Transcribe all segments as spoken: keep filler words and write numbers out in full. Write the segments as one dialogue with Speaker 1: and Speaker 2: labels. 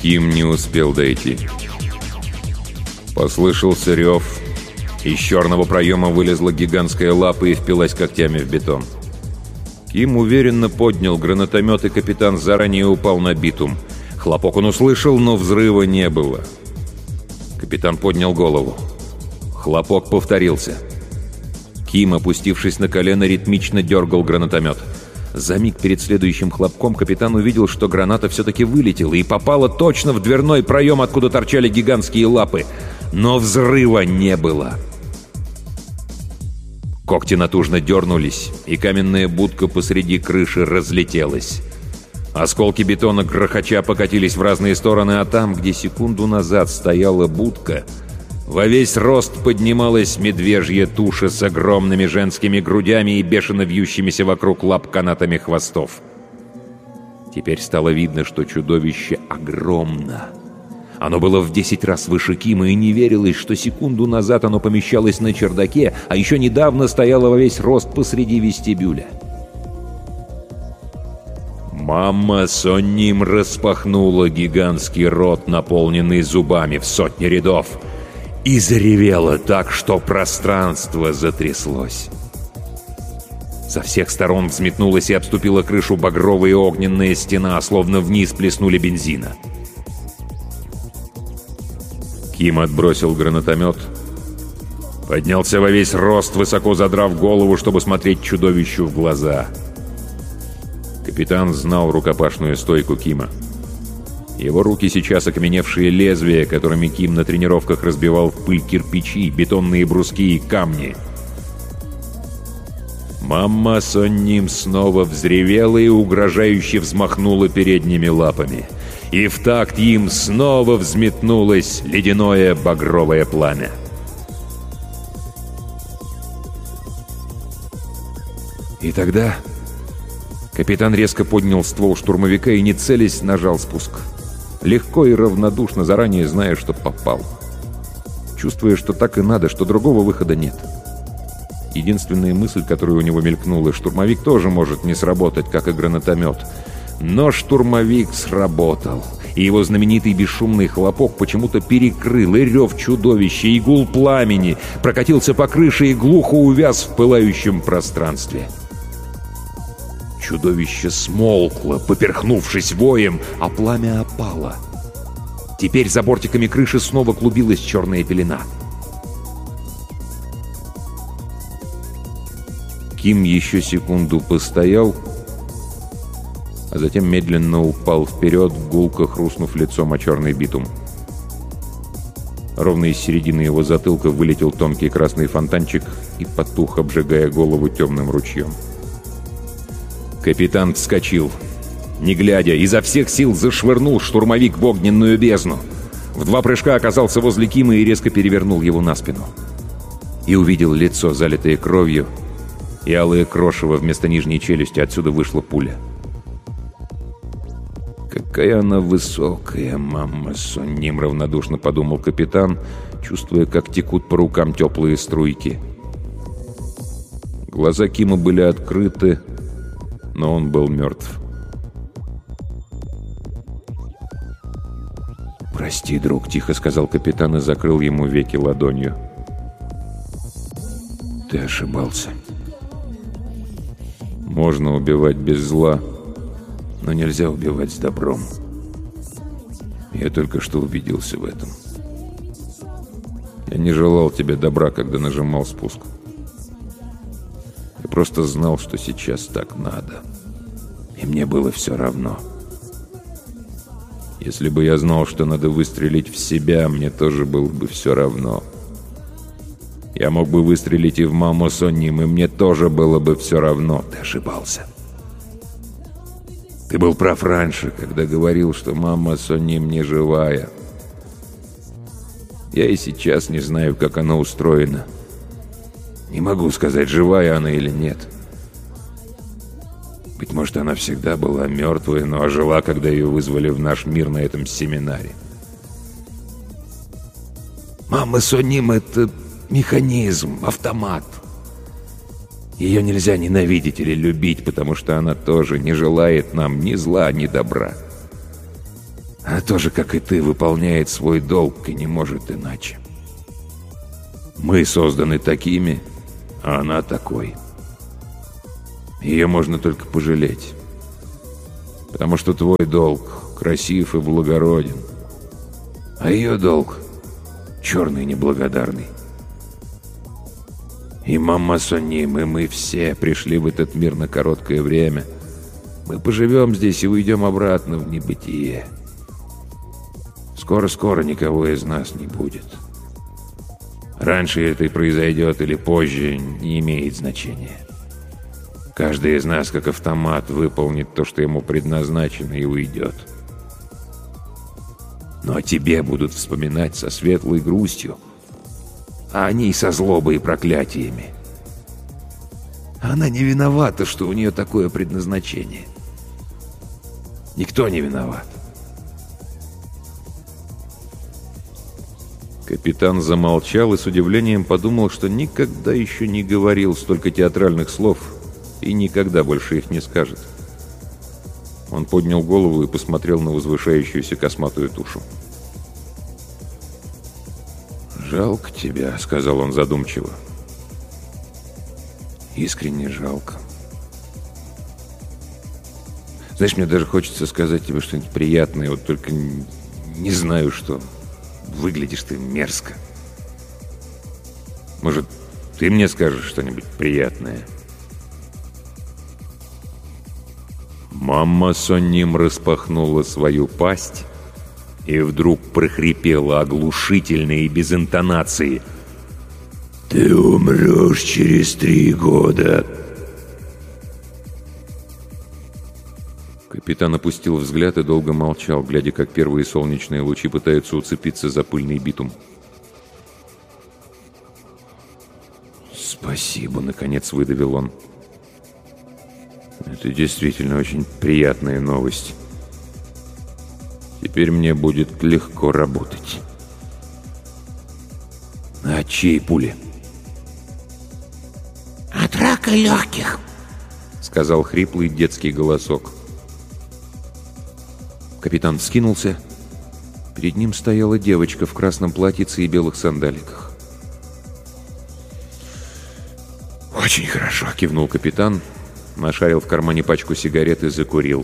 Speaker 1: Ким не успел дойти. Послышался рев. Из черного проема вылезла гигантская лапа и впилась когтями в бетон. Ким уверенно поднял гранатомет, и капитан заранее упал на битум. Хлопок он услышал, но взрыва не было. Капитан поднял голову. Хлопок повторился. Ким, опустившись на колено, ритмично дергал гранатомет. За миг перед следующим хлопком капитан увидел, что граната все-таки вылетела и попала точно в дверной проем, откуда торчали гигантские лапы. Но взрыва не было. Когти натужно дернулись, и каменная будка посреди крыши разлетелась. Осколки бетона грохоча покатились в разные стороны, а там, где секунду назад стояла будка, во весь рост поднималась медвежья туша с огромными женскими грудями и бешено вьющимися вокруг лап канатами хвостов. Теперь стало видно, что чудовище огромно. Оно было в десять раз выше Кима, и не верилось, что секунду назад оно помещалось на чердаке, а еще недавно стояло во весь рост посреди вестибюля. Мама Сонним распахнула гигантский рот, наполненный зубами в сотни рядов, и заревела так, что пространство затряслось. Со всех сторон взметнулась и обступила крышу багровая огненная стена, словно вниз плеснули бензина. Ким отбросил гранатомет, поднялся во весь рост, высоко задрав голову, чтобы смотреть чудовищу в глаза. Капитан знал рукопашную стойку Кима. Его руки сейчас окаменевшие лезвия, которыми Ким на тренировках разбивал в пыль кирпичи, бетонные бруски и камни. Мама Сонним снова взревела и угрожающе взмахнула передними лапами. И в такт им снова взметнулось ледяное багровое пламя. И тогда капитан резко поднял ствол штурмовика и, не целясь, нажал спуск. Легко и равнодушно, заранее зная, что попал. Чувствуя, что так и надо, что другого выхода нет. Единственная мысль, которая у него мелькнула: штурмовик тоже может не сработать, как и гранатомет. Но штурмовик сработал, и его знаменитый бесшумный хлопок почему-то перекрыл и рев чудовища, и гул пламени, прокатился по крыше и глухо увяз в пылающем пространстве. Чудовище смолкло, поперхнувшись воем, а пламя опало. Теперь за бортиками крыши снова клубилась черная пелена. Ким еще секунду постоял, а затем медленно упал вперед, гулко хрустнув лицом о черный битум. Ровно из середины его затылка вылетел тонкий красный фонтанчик и потух, обжигая голову темным ручьем. Капитан вскочил. Не глядя, изо всех сил зашвырнул штурмовик в огненную бездну. В два прыжка оказался возле Кима и резко перевернул его на спину. И увидел лицо, залитое кровью, и алое крошево вместо нижней челюсти. Отсюда вышла пуля. «Какая она высокая, мама Сонним!» — равнодушно подумал капитан, чувствуя, как текут по рукам теплые струйки. Глаза Кима были открыты, но он был мертв. «Прости, друг», — тихо сказал капитан и закрыл ему веки ладонью. «Ты ошибался. Можно убивать без зла, но нельзя убивать с добром. Я только что убедился в этом. Я не желал тебе добра, когда нажимал спуск. Я просто знал, что сейчас так надо. И мне было все равно. Если бы я знал, что надо выстрелить в себя, мне тоже было бы все равно. Я мог бы выстрелить и в маму Сонним, и мне тоже было бы все равно. Ты ошибался. Ты был прав раньше, когда говорил, что мама Сонним не живая. Я и сейчас не знаю, как она устроена. Не могу сказать, живая она или нет. Быть может, она всегда была мертвой, но ожила, когда ее вызвали в наш мир на этом семинаре. Мама Сонним — это механизм, автомат. Ее нельзя ненавидеть или любить, потому что она тоже не желает нам ни зла, ни добра. Она тоже, как и ты, выполняет свой долг и не может иначе. Мы созданы такими, а она такой. Ее можно только пожалеть. Потому что твой долг красив и благороден, а ее долг черный и неблагодарный. И мама Соним, и мы все пришли в этот мир на короткое время. Мы поживем здесь и уйдем обратно в небытие. Скоро-скоро никого из нас не будет. Раньше это и произойдет или позже, не имеет значения. Каждый из нас, как автомат, выполнит то, что ему предназначено, и уйдет. Но о тебе будут вспоминать со светлой грустью, а они со злобой и проклятиями. Она не виновата, что у нее такое предназначение. Никто не виноват. Капитан замолчал и с удивлением подумал, что никогда еще не говорил столько театральных слов и никогда больше их не скажет. Он поднял голову и посмотрел на возвышающуюся косматую тушу. «Жалко тебя», — сказал он задумчиво. «Искренне жалко. Знаешь, мне даже хочется сказать тебе что-нибудь приятное, вот только не знаю, что. Выглядишь ты мерзко. Может, ты мне скажешь что-нибудь приятное?» Мама Соним распахнула свою пасть и вдруг прохрипела оглушительно и без интонации: «Ты умрешь через три года!» Капитан опустил взгляд и долго молчал, глядя, как первые солнечные лучи пытаются уцепиться за пыльный битум. «Спасибо», — наконец выдавил он. «Это действительно очень приятная новость. Теперь мне будет легко работать». «А от чьей пули?»
Speaker 2: «От рака легких»,
Speaker 1: — сказал хриплый детский голосок. Капитан вскинулся. Перед ним стояла девочка в красном платьице и белых сандаликах. «Очень хорошо», — кивнул капитан, нашарил в кармане пачку сигарет и закурил.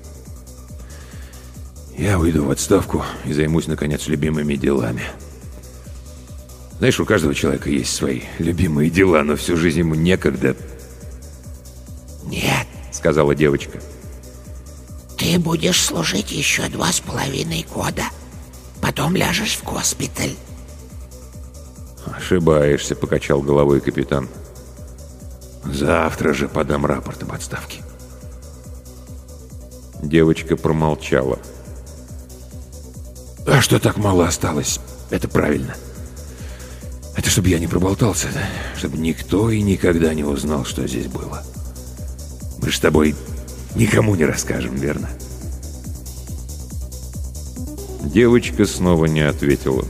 Speaker 1: «Я уйду в отставку и займусь, наконец, любимыми делами. Знаешь, у каждого человека есть свои любимые дела, но всю жизнь ему некогда».
Speaker 2: «Нет»,
Speaker 1: — сказала девочка.
Speaker 2: «ты будешь служить еще два с половиной года. Потом ляжешь в госпиталь».
Speaker 1: «Ошибаешься», — покачал головой капитан. «Завтра же подам рапорт об отставке». Девочка промолчала. «А что так мало осталось? Это правильно. Это чтобы я не проболтался, да? Чтобы никто и никогда не узнал, что здесь было. Мы ж с тобой никому не расскажем, верно?» Девочка снова не ответила.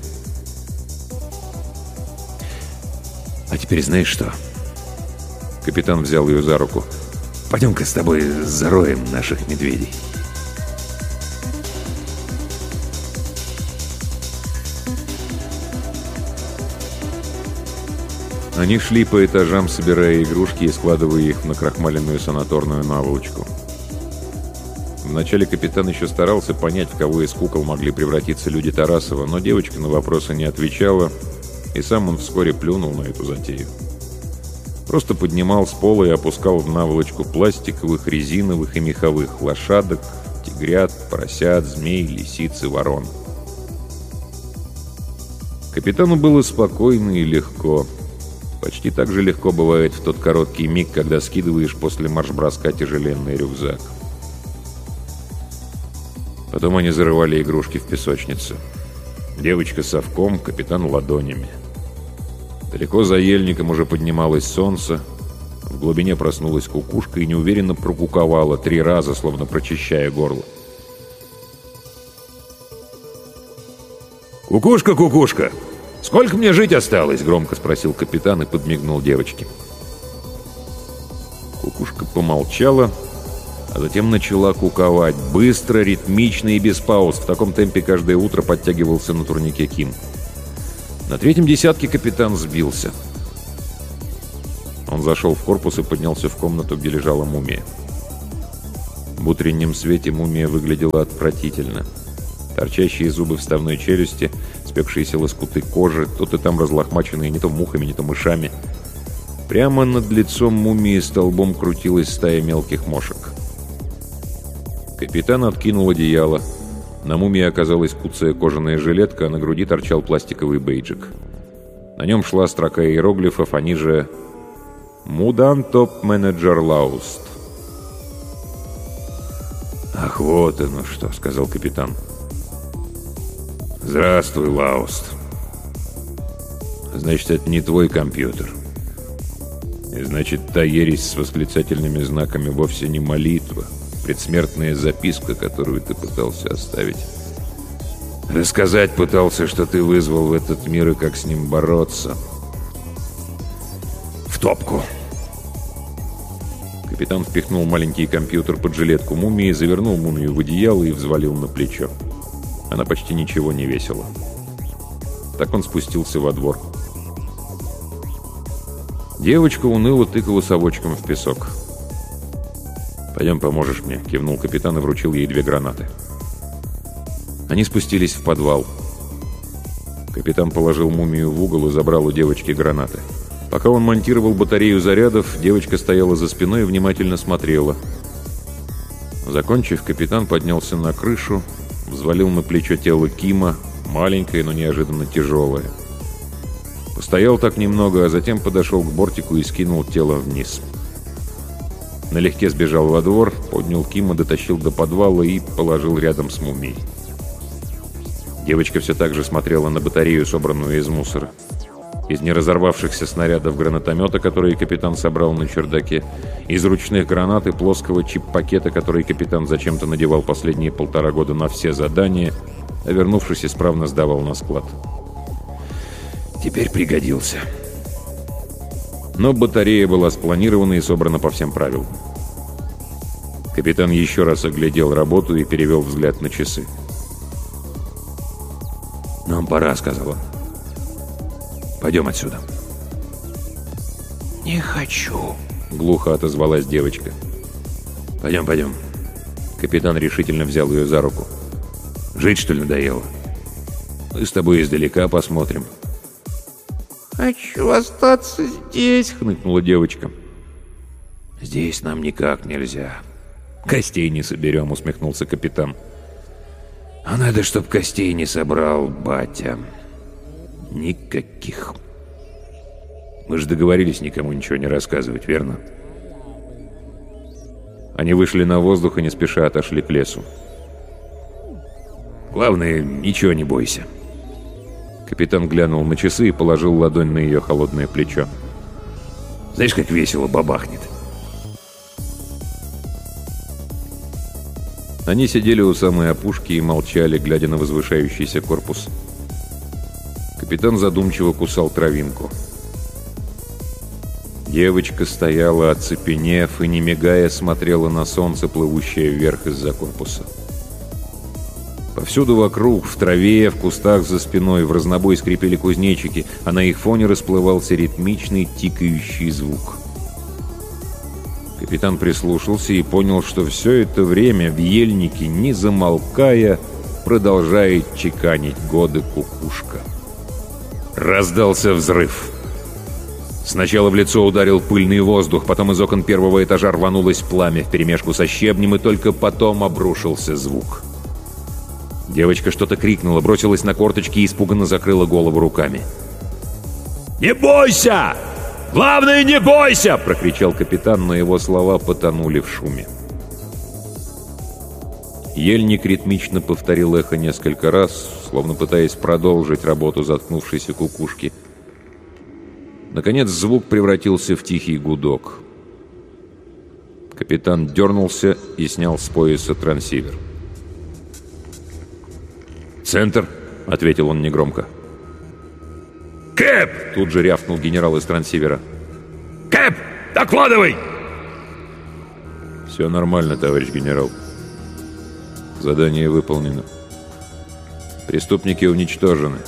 Speaker 1: «А теперь знаешь что?» Капитан взял ее за руку. «Пойдем-ка с тобой зароем наших медведей». Они шли по этажам, собирая игрушки и складывая их в накрахмаленную санаторную наволочку. Вначале капитан еще старался понять, в кого из кукол могли превратиться люди Тарасова, но девочка на вопросы не отвечала, и сам он вскоре плюнул на эту затею. Просто поднимал с пола и опускал в наволочку пластиковых, резиновых и меховых лошадок, тигрят, поросят, змей, лисиц и ворон. Капитану было спокойно и легко. Почти так же легко бывает в тот короткий миг, когда скидываешь после марш-броска тяжеленный рюкзак. Потом они зарывали игрушки в песочницу. Девочка совком, капитан ладонями. Далеко за ельником уже поднималось солнце. В глубине проснулась кукушка и неуверенно прокуковала три раза, словно прочищая горло. «Кукушка, кукушка! Сколько мне жить осталось?» — громко спросил капитан и подмигнул девочке. Кукушка помолчала, а затем начала куковать. Быстро, ритмично и без пауз. В таком темпе каждое утро подтягивался на турнике Ким. На третьем десятке капитан сбился. Он зашел в корпус и поднялся в комнату, где лежала мумия. В утреннем свете мумия выглядела отвратительно. Торчащие зубы вставной челюсти, спекшиеся лоскуты кожи, тут и там разлохмаченные не то мухами, не то мышами. Прямо над лицом мумии столбом крутилась стая мелких мошек. Капитан откинул одеяло. На мумии оказалась куцая кожаная жилетка, а на груди торчал пластиковый бейджик. На нем шла строка иероглифов, а ниже «Мудан топ-менеджер Лауст». «Ах, вот оно что», — сказал капитан. «Здравствуй, Лауст. Значит, это не твой компьютер. И значит, та ересь с восклицательными знаками вовсе не молитва, предсмертная записка, которую ты пытался оставить. Рассказать пытался, что ты вызвал в этот мир и как с ним бороться. В топку!» Капитан впихнул маленький компьютер под жилетку мумии, завернул мумию в одеяло и взвалил на плечо. Она почти ничего не весила. Так он спустился во двор. Девочка уныло тыкала совочком в песок. «Пойдем, поможешь мне», — кивнул капитан и вручил ей две гранаты. Они спустились в подвал. Капитан положил мумию в угол и забрал у девочки гранаты. Пока он монтировал батарею зарядов, девочка стояла за спиной и внимательно смотрела. Закончив, капитан поднялся на крышу, взвалил на плечо тело Кима, маленькое, но неожиданно тяжелое. Постоял так немного, а затем подошел к бортику и скинул тело вниз. Налегке сбежал во двор, поднял Кима, дотащил до подвала и положил рядом с мумией. Девочка все так же смотрела на батарею, собранную из мусора. Из неразорвавшихся снарядов гранатомета, которые капитан собрал на чердаке, из ручных гранат и плоского чип-пакета, который капитан зачем-то надевал последние полтора года на все задания, а вернувшись, исправно сдавал на склад. Теперь пригодился. Но батарея была спланирована и собрана по всем правилам. Капитан еще раз оглядел работу и перевел взгляд на часы. «Нам пора», — сказал он. «Пойдем отсюда».
Speaker 2: «Не хочу»,
Speaker 1: — глухо отозвалась девочка. «Пойдем, пойдем». Капитан решительно взял ее за руку. «Жить, что ли, надоело? Мы с тобой издалека посмотрим».
Speaker 2: «Хочу остаться здесь», —
Speaker 1: хныкнула девочка. «Здесь нам никак нельзя. Костей не соберем», — усмехнулся капитан. «А надо, чтоб костей не собрал батя. Никаких. Мы же договорились никому ничего не рассказывать, верно?» Они вышли на воздух и не спеша отошли к лесу. «Главное, ничего не бойся». Капитан глянул на часы и положил ладонь на ее холодное плечо. «Знаешь, как весело бабахнет?» Они сидели у самой опушки и молчали, глядя на возвышающийся корпус. Капитан задумчиво кусал травинку. Девочка стояла, оцепенев, и, не мигая, смотрела на солнце, плывущее вверх из-за корпуса. Повсюду вокруг, в траве, в кустах за спиной, в разнобой скрипели кузнечики, а на их фоне расплывался ритмичный тикающий звук. Капитан прислушался и понял, что все это время в ельнике, не замолкая, продолжает чеканить годы кукушка. Раздался взрыв. Сначала в лицо ударил пыльный воздух, потом из окон первого этажа рванулось пламя вперемешку со щебнем, и только потом обрушился звук. Девочка что-то крикнула, бросилась на корточки и испуганно закрыла голову руками. «Не бойся! Главное, не бойся!» — прокричал капитан, но его слова потонули в шуме. Ельник ритмично повторил эхо несколько раз, словно пытаясь продолжить работу заткнувшейся кукушки. Наконец звук превратился в тихий гудок. Капитан дернулся и снял с пояса трансивер. «Центр», — ответил он негромко. «Кэп!» — тут же рявкнул генерал из трансивера. «Кэп, докладывай!» Все нормально, товарищ генерал. Задание выполнено. Преступники уничтожены.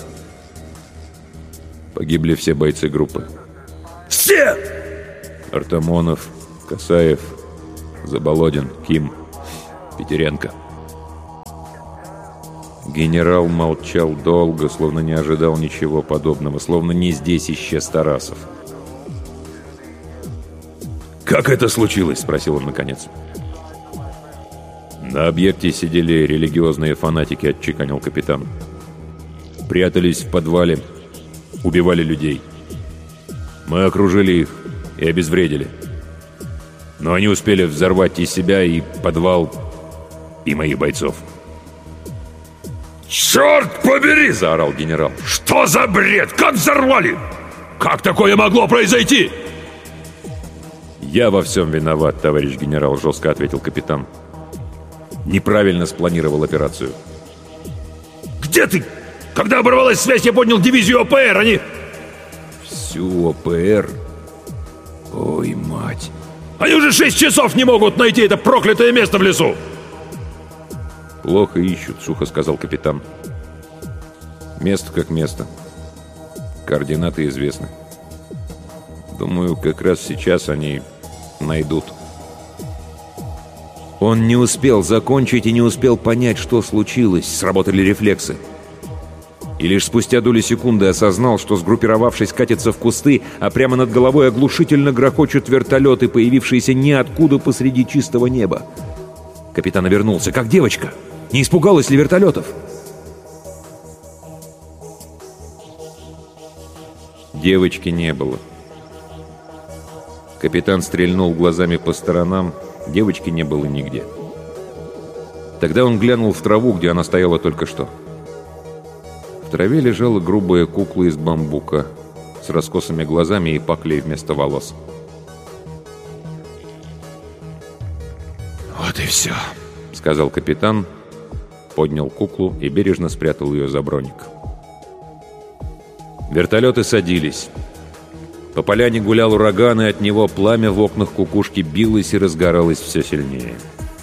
Speaker 1: Погибли все бойцы группы.
Speaker 3: Все!
Speaker 1: Артамонов, Касаев, Заболодин, Ким, Петеренко. Генерал молчал долго, словно не ожидал ничего подобного, словно не здесь исчез Тарасов.
Speaker 3: «Как это случилось?» — спросил он наконец.
Speaker 1: «На объекте сидели религиозные фанатики», — отчеканил капитан. «Прятались в подвале, убивали людей. Мы окружили их и обезвредили. Но они успели взорвать и себя, и подвал, и моих бойцов».
Speaker 3: «Черт побери!» — заорал генерал. «Что за бред? Как взорвали? Как такое могло произойти?»
Speaker 1: «Я во всем виноват, товарищ генерал», — жестко ответил капитан. «Неправильно спланировал операцию».
Speaker 3: «Где ты? Когда оборвалась связь, я поднял дивизию ОПР, они...»
Speaker 1: «Всю ОПР? Ой, мать!»
Speaker 3: «Они уже шесть часов не могут найти это проклятое место в лесу!»
Speaker 1: «Плохо ищут», — сухо сказал капитан. «Место как место. Координаты известны. Думаю, как раз сейчас они найдут». Он не успел закончить и не успел понять, что случилось. Сработали рефлексы. И лишь спустя доли секунды осознал, что, сгруппировавшись, катится в кусты, а прямо над головой оглушительно грохочут вертолеты, появившиеся ниоткуда посреди чистого неба. Капитан обернулся. «Как девочка? Не испугалась ли вертолетов?» Девочки не было. Капитан стрельнул глазами по сторонам. Девочки не было нигде. Тогда он глянул в траву, где она стояла только что. В траве лежала грубая кукла из бамбука с раскосыми глазами и паклей вместо волос.
Speaker 3: «Вот и все»,
Speaker 1: — сказал капитан, поднял куклу и бережно спрятал ее за броник. Вертолеты садились. По поляне гулял ураган, и от него пламя в окнах кукушки билось и разгоралось все сильнее.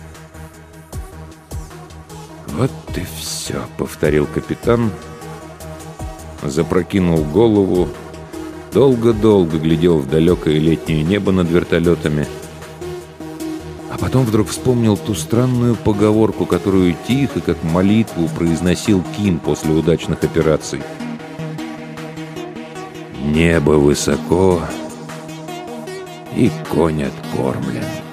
Speaker 1: «Вот и все», — повторил капитан, запрокинул голову, долго-долго глядел в далекое летнее небо над вертолетами, а потом вдруг вспомнил ту странную поговорку, которую тихо, как молитву, произносил Ким после удачных операций. «Небо высоко, и конь откормлен».